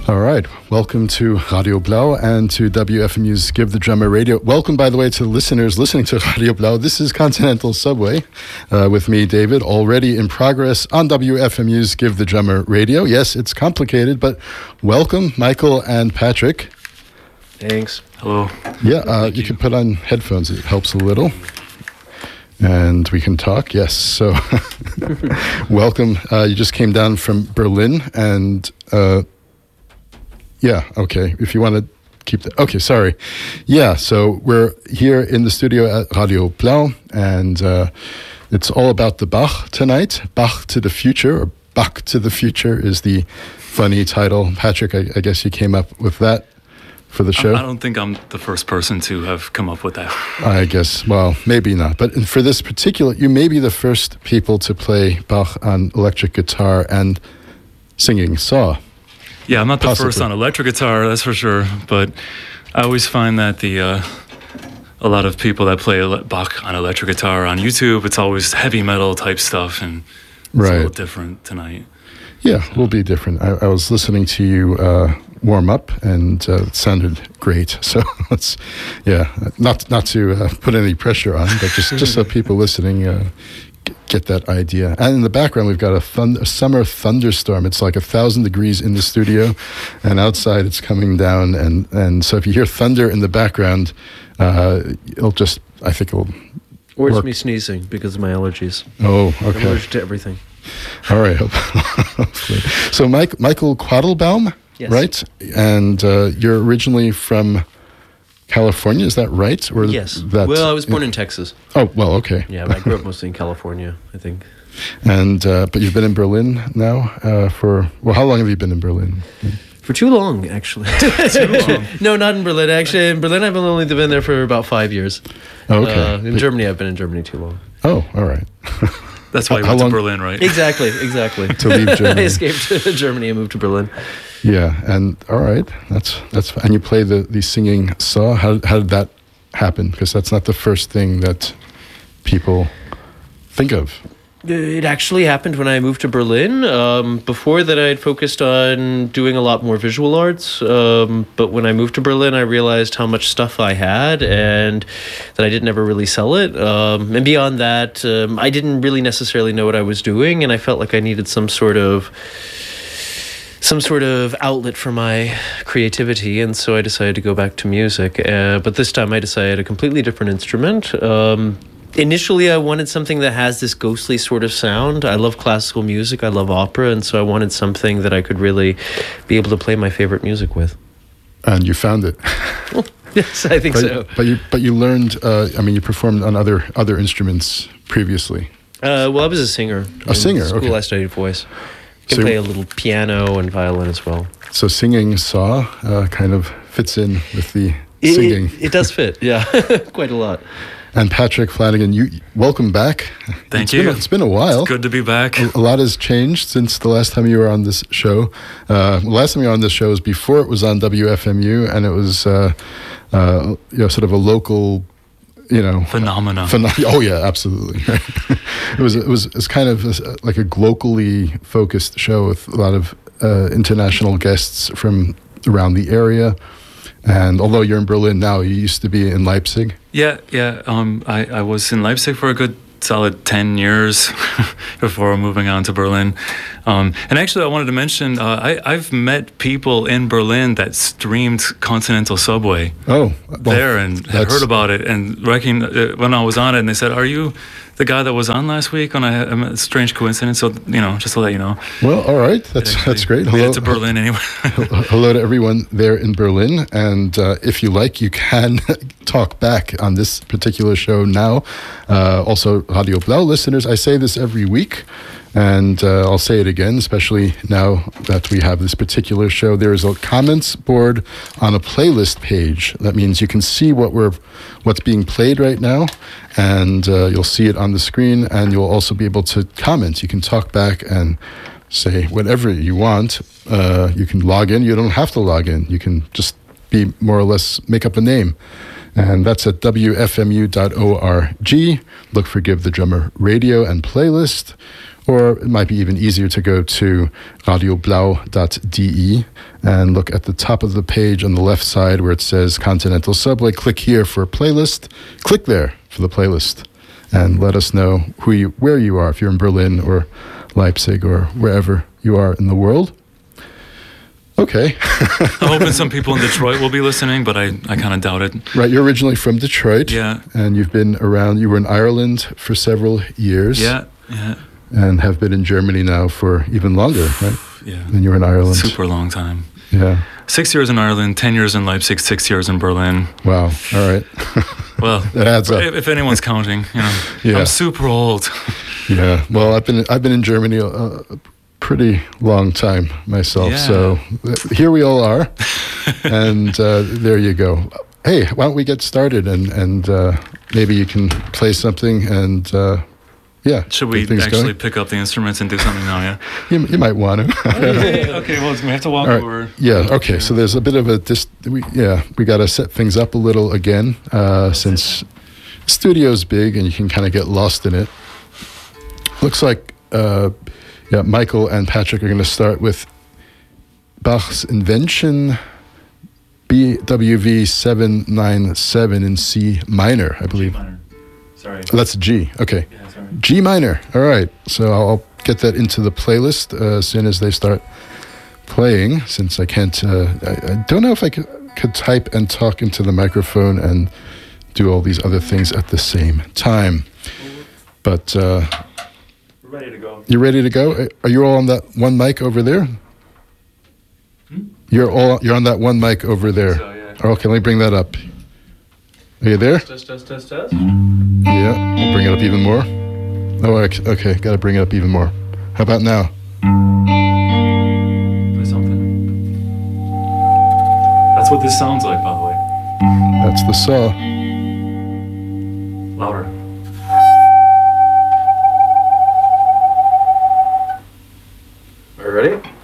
All right. Welcome to Radio Blau and to WFMU's Give the Drummer Radio. Welcome, by the way, to listeners listening to Radio Blau. This is Continental Subway with me, David, already in progress on WFMU's Give the Drummer Radio. Yes, it's complicated, but welcome, Michael and Patrick. Thanks. Hello. Yeah, you can put on headphones. It helps a little. And we can talk. Yes. So welcome. You just came down from Berlin and... Yeah, okay. If you want to keep that. Okay, sorry. Yeah, so we're here in the studio at Radio Blau, and it's all about the Bach tonight. Bach to the Future, or Bach to the Future is the funny title. Patrick, I guess you came up with that for the show? I don't think I'm the first person to have come up with that. I guess, well, maybe not. But for this particular, you may be the first people to play Bach on electric guitar and singing saw. Yeah, I'm not the Possibly. first on electric guitar, that's for sure. But I always find that a lot of people that play Bach on electric guitar on YouTube, it's always heavy metal type stuff, and it's a little different tonight. Yeah, we'll be different. I was listening to you warm up, and it sounded great. So it's, not to put any pressure on, but just so people listening get that idea. And in the background, we've got a summer thunderstorm. It's like 1,000 degrees in the studio, and outside it's coming down. And so if you hear thunder in the background, it'll just, I think it'll Or it's work. me sneezing because of my allergies. Oh, I'm okay. allergic to everything. All right. Hopefully. So Michael Quadelbaum, Yes. right? And you're originally from California, is that right? Or Yes. That, Well, I was born in Texas. Oh, well, okay. Yeah, but I grew up mostly in California, I think. And but you've been in Berlin now how long have you been in Berlin? For too long, actually. No, not in Berlin. Actually, in Berlin, I've only been there for about 5 years. Oh, okay. In Germany, I've been in Germany too long. Oh, all right. That's why you How went to long- Berlin, right? Exactly. To leave Germany. I escaped Germany and moved to Berlin. Yeah, and all right, that's and you play the singing saw. How did that happen? Because that's not the first thing that people think of. It actually happened when I moved to Berlin. Before that, I had focused on doing a lot more visual arts. But when I moved to Berlin, I realized how much stuff I had and that I didn't ever really sell it. And beyond that, I didn't really necessarily know what I was doing, and I felt like I needed some sort of outlet for my creativity, and so I decided to go back to music. But this time I decided a completely different instrument. Initially, I wanted something that has this ghostly sort of sound. I love classical music, I love opera, and so I wanted something that I could really be able to play my favorite music with. And you found it. Yes, I think so. But you learned. You performed on other instruments previously. Well, I was a singer. A singer, in school, okay. I studied voice. I can So- play a little piano and violin as well. So singing saw kind of fits in with the singing. It does fit, yeah, quite a lot. And Patrick Flanagan, you welcome back. Thank you. It's been a while. It's good to be back. A lot has changed since the last time you were on this show. Last time you were on this show was before it was on WFMU, and it was sort of a local, Phenomenon. Oh yeah, absolutely. It was kind of like a locally focused show with a lot of international guests from around the area. And although you're in Berlin now, you used to be in Leipzig. Yeah. I was in Leipzig for a good solid 10 years before moving on to Berlin. And actually, I wanted to mention, I've met people in Berlin that streamed Continental Subway there and had heard about it and when I was on it, and they said, "Are you the guy that was on last week?" On a strange coincidence. So, just to let you know. Well, all right. That's great. Hello to Berlin anyway. Hello to everyone there in Berlin. And if you like, you can talk back on this particular show now. Also, Radio Blau listeners, I say this every week. And I'll say it again, especially now that we have this particular show. There is a comments board on a playlist page. That means you can see what's being played right now, and you'll see it on the screen, and you'll also be able to comment. You can talk back and say whatever you want. You can log in. You don't have to log in. You can just be more or less make up a name. And that's at WFMU.org. Look for Give the Drummer Radio and playlist. Or it might be even easier to go to radioblau.de and look at the top of the page on the left side where it says Continental Subway. Click here for a playlist. Click there for the playlist and let us know where you are, if you're in Berlin or Leipzig or wherever you are in the world. Okay. I'm hoping some people in Detroit will be listening, but I kind of doubt it. Right, you're originally from Detroit. Yeah. And you've been around, you were in Ireland for several years. Yeah. And have been in Germany now for even longer, right? Yeah. Than you were in Ireland. Super long time. Yeah. 6 years in Ireland, 10 years in Leipzig, 6 years in Berlin. Wow. All right. Well, that adds up. If anyone's counting, Yeah. I'm super old. Yeah. Well, I've been in Germany a pretty long time myself. Yeah. So here we all are, and there you go. Hey, why don't we get started and maybe you can play something and. Should we actually pick up the instruments and do something now? Yeah. You might want to. Okay. Well, we have to walk over. Yeah. Okay. So there's a bit of we got to set things up a little again since the studio's big and you can kind of get lost in it. Looks like Michael and Patrick are going to start with Bach's Invention BWV 797 in C minor, I believe. G minor. Sorry. Oh, that's G. Okay. Yeah, sorry. G minor. All right. So I'll get that into the playlist as soon as they start playing, since I can't, I don't know if I could type and talk into the microphone and do all these other things at the same time. But We're ready to go. you ready to go? Are you all on that one mic over there? You're on that one mic over there. So, yeah. Okay, let me bring that up. Are you there? Test. Yeah, we'll bring it up even more. Oh, okay, got to bring it up even more. How about now? Play something. That's what this sounds like, by the way. That's the saw. Louder. Are you ready?